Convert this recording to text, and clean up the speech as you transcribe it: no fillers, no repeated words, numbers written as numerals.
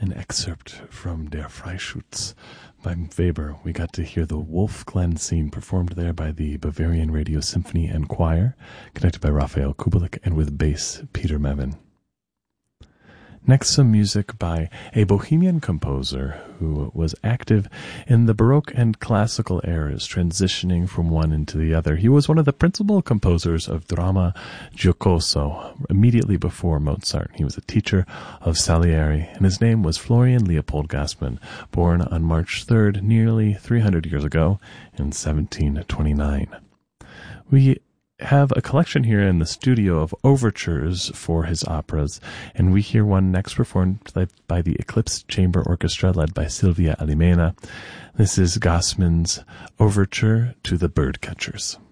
An excerpt from Der Freischütz by Weber. We got to hear the Wolf Glen scene performed there by the Bavarian Radio Symphony and Choir, conducted by Raphael Kubelik and with bass Peter Mevin. Next, some music by a Bohemian composer who was active in the Baroque and Classical eras, transitioning from one into the other. He was one of the principal composers of Dramma Giocoso immediately before Mozart. He was a teacher of Salieri, and his name was Florian Leopold Gassmann, born on March 3rd, nearly 300 years ago, in 1729. We have a collection here in the studio of overtures for his operas, and we hear one next performed by the Eclipse Chamber Orchestra led by Silvia Alimena. This is Gassmann's Overture to the Birdcatchers.